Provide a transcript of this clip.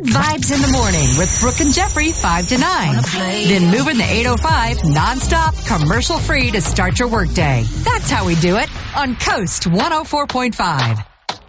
Good vibes in the morning with Brooke and Jeffrey 5 to 9. Then moving the 805 nonstop, commercial free to start your workday. That's how we do it on Coast 104.5.